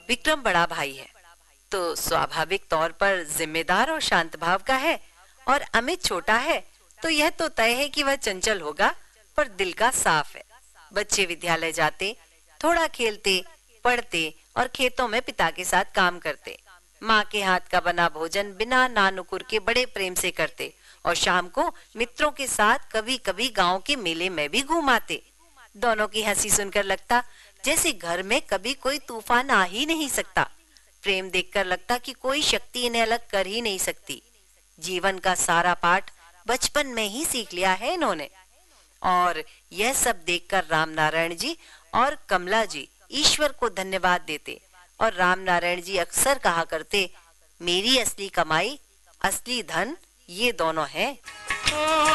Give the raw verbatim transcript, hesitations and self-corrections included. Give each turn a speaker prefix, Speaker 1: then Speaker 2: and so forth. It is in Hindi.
Speaker 1: विक्रम बड़ा भाई है तो स्वाभाविक तौर पर जिम्मेदार और शांत भाव का है, और अमित छोटा है तो यह तो तय है कि वह चंचल होगा पर दिल का साफ है। बच्चे विद्यालय जाते, थोड़ा खेलते, पढ़ते और खेतों में पिता के साथ काम करते। माँ के हाथ का बना भोजन बिना नानुकुर के बड़े प्रेम से करते और शाम को मित्रों के साथ कभी कभी गांव के मेले में भी घूम आते। दोनों की हंसी सुनकर लगता जैसे घर में कभी कोई तूफान आ ही नहीं सकता। प्रेम देखकर लगता कि कोई शक्ति इन्हें अलग कर ही नहीं सकती। जीवन का सारा पाठ बचपन में ही सीख लिया है इन्होंने। और यह सब देखकर रामनारायण जी और कमला जी ईश्वर को धन्यवाद देते, और रामनारायण जी अक्सर कहा करते, मेरी असली कमाई, असली धन ये दोनों हैं।